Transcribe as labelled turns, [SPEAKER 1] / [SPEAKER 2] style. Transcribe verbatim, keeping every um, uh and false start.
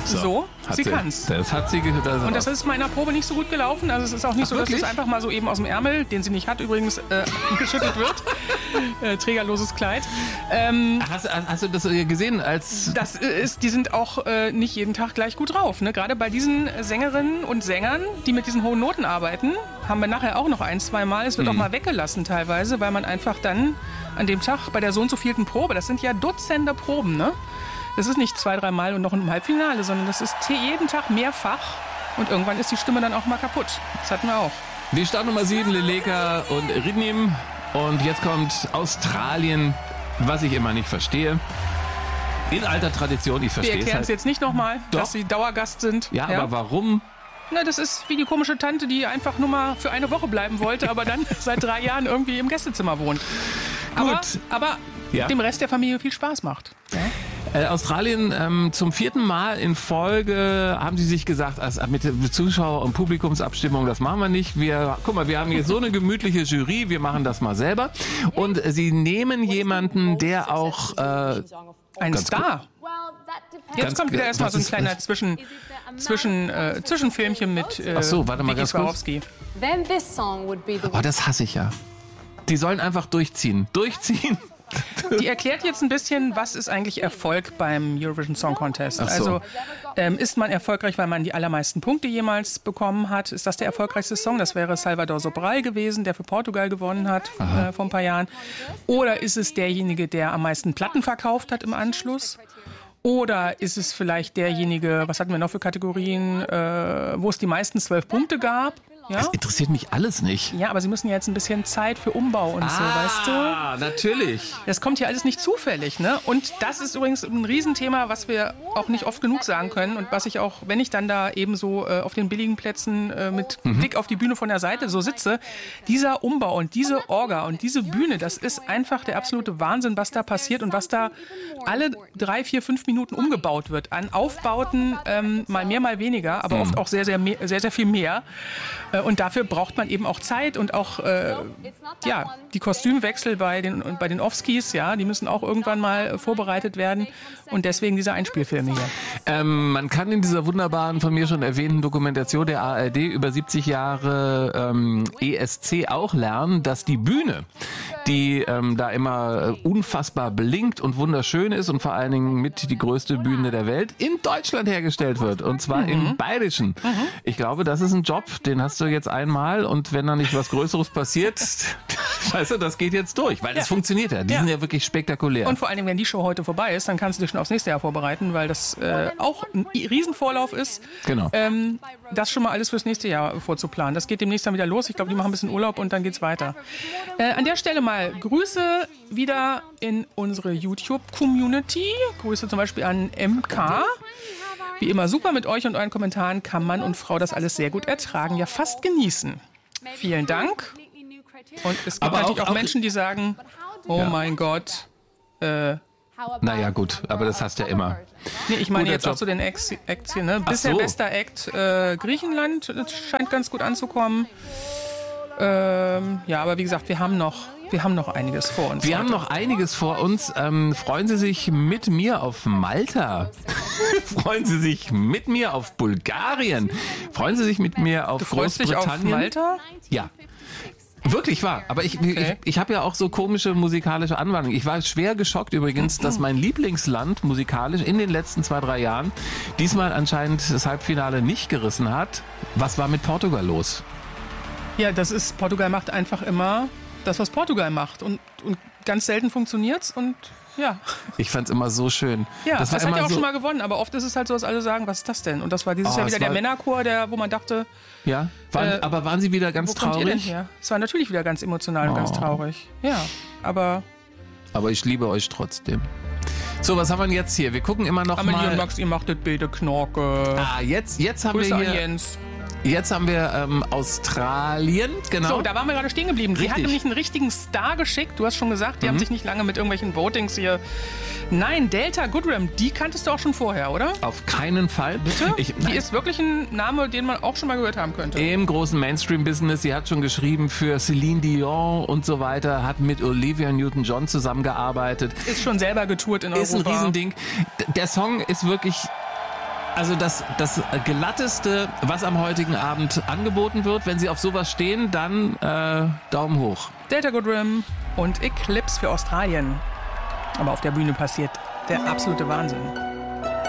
[SPEAKER 1] So, so sie, sie kann's.
[SPEAKER 2] Das hat sie das
[SPEAKER 1] Und das ist in meiner Probe nicht so gut gelaufen. Also es ist auch nicht Ach, so, dass wirklich? es einfach mal so eben aus dem Ärmel, den sie nicht hat übrigens, äh, geschüttelt wird. äh, trägerloses Kleid. Ähm,
[SPEAKER 2] hast, hast du das gesehen? Als
[SPEAKER 1] das ist, die sind auch äh, nicht jeden Tag gleich gut drauf. Ne? Gerade bei diesen Sängerinnen und Sängern, die mit diesen hohen Noten arbeiten, haben wir nachher auch noch ein, zwei Mal. Es wird mhm. auch mal weggelassen teilweise, weil man einfach dann an dem Tag bei der so und so vielten Probe, das sind ja Dutzende Proben, ne? Das ist nicht zwei, drei Mal und noch im Halbfinale, sondern das ist jeden Tag mehrfach und irgendwann ist die Stimme dann auch mal kaputt. Das hatten wir auch.
[SPEAKER 2] Die Startnummer sieben, Leleka und Ridnim. Und jetzt kommt Australien, was ich immer nicht verstehe. In alter Tradition, ich verstehe es.
[SPEAKER 1] Wir erklären
[SPEAKER 2] halt.
[SPEAKER 1] es jetzt nicht nochmal, dass sie Dauergast sind.
[SPEAKER 2] Ja, ja, aber warum?
[SPEAKER 1] Na, das ist wie die komische Tante, die einfach nur mal für eine Woche bleiben wollte, aber dann seit drei Jahren irgendwie im Gästezimmer wohnt. Aber,
[SPEAKER 2] Gut.
[SPEAKER 1] aber
[SPEAKER 2] ja.
[SPEAKER 1] dem Rest der Familie viel Spaß macht. Ja?
[SPEAKER 2] Äh, Australien ähm, zum vierten Mal in Folge haben sie sich gesagt, also mit Zuschauer- und Publikumsabstimmung, das machen wir nicht. Wir, guck mal, wir haben jetzt so eine gemütliche Jury, wir machen das mal selber. Und äh, sie nehmen jemanden, der auch äh,
[SPEAKER 1] ein Star. Jetzt ganz kommt wieder erstmal so ein kleiner Zwischen, Zwischen, äh, Zwischenfilmchen mit äh,
[SPEAKER 2] Ach so, warte mal
[SPEAKER 1] Vicky
[SPEAKER 2] ganz
[SPEAKER 1] Swarovski.
[SPEAKER 2] Oh, das hasse ich ja. Die sollen einfach durchziehen. Durchziehen.
[SPEAKER 1] Die erklärt jetzt ein bisschen, was ist eigentlich Erfolg beim Eurovision Song Contest.
[SPEAKER 2] Ach so.
[SPEAKER 1] Also ähm, ist man erfolgreich, weil man die allermeisten Punkte jemals bekommen hat? Ist das der erfolgreichste Song? Das wäre Salvador Sobral gewesen, der für Portugal gewonnen hat äh, vor ein paar Jahren. Oder ist es derjenige, der am meisten Platten verkauft hat im Anschluss? Oder ist es vielleicht derjenige, was hatten wir noch für Kategorien, äh, wo es die meisten zwölf Punkte gab? Ja?
[SPEAKER 2] Das interessiert mich alles nicht.
[SPEAKER 1] Ja, aber Sie müssen ja jetzt ein bisschen Zeit für Umbau und
[SPEAKER 2] ah,
[SPEAKER 1] so, weißt du?
[SPEAKER 2] Ah, natürlich.
[SPEAKER 1] Das kommt hier alles nicht zufällig, ne? Und das ist übrigens ein Riesenthema, was wir auch nicht oft genug sagen können und was ich auch, wenn ich dann da eben so äh, auf den billigen Plätzen äh, mit mhm. Blick auf die Bühne von der Seite so sitze, dieser Umbau und diese Orga und diese Bühne, das ist einfach der absolute Wahnsinn, was da passiert und was da alle drei, vier, fünf Minuten umgebaut wird. An Aufbauten ähm, mal mehr, mal weniger, aber mhm. oft auch sehr, sehr, mehr, sehr, sehr viel mehr. Und dafür braucht man eben auch Zeit und auch äh, ja, die Kostümwechsel bei den, bei den Offskis, ja, die müssen auch irgendwann mal vorbereitet werden. Und deswegen diese Einspielfilme hier.
[SPEAKER 2] Ähm, man kann in dieser wunderbaren, von mir schon erwähnten Dokumentation der A R D über siebzig Jahre ähm, E S C auch lernen, dass die Bühne, die ähm, da immer unfassbar blinkt und wunderschön ist und vor allen Dingen mit die größte Bühne der Welt, in Deutschland hergestellt wird. Und zwar mhm. im Bayerischen. Mhm. Ich glaube, das ist ein Job, den hast du jetzt einmal und wenn da nicht was Größeres passiert, weißt du, das geht jetzt durch, weil das ja. funktioniert ja. Die ja. sind ja wirklich spektakulär.
[SPEAKER 1] Und vor allen Dingen, wenn die Show heute vorbei ist, dann kannst du dich schon aufs nächste Jahr vorbereiten, weil das äh, auch ein Riesenvorlauf ist.
[SPEAKER 2] Genau.
[SPEAKER 1] Ähm, das schon mal alles fürs nächste Jahr vorzuplanen. Das geht demnächst dann wieder los. Ich glaube, die machen ein bisschen Urlaub und dann geht's weiter. Äh, an der Stelle mal Grüße wieder in unsere YouTube-Community. Grüße zum Beispiel an M K. Wie immer super mit euch und euren Kommentaren kann Mann und Frau das alles sehr gut ertragen, ja fast genießen. Vielen Dank. Und es gibt aber natürlich auch, auch Menschen, die sagen, oh ja. mein Gott. Äh,
[SPEAKER 2] naja gut, aber das hast du ja immer.
[SPEAKER 1] Nee, ich meine
[SPEAKER 2] Guter
[SPEAKER 1] jetzt
[SPEAKER 2] Job.
[SPEAKER 1] auch zu den Acts, Acts hier. Ne? Bisher
[SPEAKER 2] so.
[SPEAKER 1] bester Act äh, Griechenland, das scheint ganz gut anzukommen. Ähm, ja, aber wie gesagt, wir haben noch... Wir haben noch einiges vor uns.
[SPEAKER 2] Wir
[SPEAKER 1] heute.
[SPEAKER 2] haben noch einiges vor uns. Ähm, freuen Sie sich mit mir auf Malta. Freuen Sie sich mit mir auf Bulgarien. Freuen Sie sich mit mir auf
[SPEAKER 1] du freust
[SPEAKER 2] Großbritannien.
[SPEAKER 1] Dich auf Malta?
[SPEAKER 2] Ja. Wirklich wahr. Aber ich, okay. ich, ich habe ja auch so komische musikalische Anwandlungen. Ich war schwer geschockt übrigens, dass mein Lieblingsland musikalisch in den letzten zwei, drei Jahren diesmal anscheinend das Halbfinale nicht gerissen hat. Was war mit Portugal los?
[SPEAKER 1] Ja, das ist, Portugal macht einfach immer das, was Portugal macht. Und, und ganz selten funktioniert's und ja.
[SPEAKER 2] Ich fand's immer so schön.
[SPEAKER 1] Ja,
[SPEAKER 2] das,
[SPEAKER 1] das
[SPEAKER 2] war
[SPEAKER 1] hat ja auch
[SPEAKER 2] so
[SPEAKER 1] schon mal gewonnen, aber oft ist es halt so, dass alle sagen, was ist das denn? Und das war dieses
[SPEAKER 2] oh,
[SPEAKER 1] Jahr wieder der
[SPEAKER 2] war,
[SPEAKER 1] Männerchor, der, wo man dachte...
[SPEAKER 2] Ja, waren, äh, aber waren sie wieder ganz
[SPEAKER 1] wo
[SPEAKER 2] traurig?
[SPEAKER 1] Kommt ihr denn her? Es war natürlich wieder ganz emotional
[SPEAKER 2] oh.
[SPEAKER 1] und ganz traurig. Ja, aber...
[SPEAKER 2] Aber ich liebe euch trotzdem. So, was haben wir denn jetzt hier? Wir gucken immer noch
[SPEAKER 1] Amelie
[SPEAKER 2] mal...
[SPEAKER 1] und Max, ihr macht das bitte Knorke.
[SPEAKER 2] Ah, jetzt, jetzt haben
[SPEAKER 1] Grüße
[SPEAKER 2] wir hier...
[SPEAKER 1] an Jens.
[SPEAKER 2] Jetzt haben wir ähm, Australien, genau.
[SPEAKER 1] So, da waren wir gerade stehen geblieben. Sie hat nämlich einen richtigen Star geschickt. Du hast schon gesagt, die mhm. haben sich nicht lange mit irgendwelchen Votings hier... Nein, Delta Goodrem, die kanntest du auch schon vorher, oder?
[SPEAKER 2] Auf keinen Fall.
[SPEAKER 1] Bitte?
[SPEAKER 2] Ich,
[SPEAKER 1] die ist wirklich ein Name, den man auch schon mal gehört haben könnte.
[SPEAKER 2] Im großen Mainstream-Business. Sie hat schon geschrieben für Celine Dion und so weiter, hat mit Olivia Newton-John zusammengearbeitet.
[SPEAKER 1] Ist schon selber getourt in Europa.
[SPEAKER 2] Ist ein Riesending. Der Song ist wirklich... Also das, das glatteste, was am heutigen Abend angeboten wird, wenn Sie auf sowas stehen, dann äh, Daumen hoch.
[SPEAKER 1] Delta Goodrem und Eclipse für Australien. Aber auf der Bühne passiert der absolute Wahnsinn.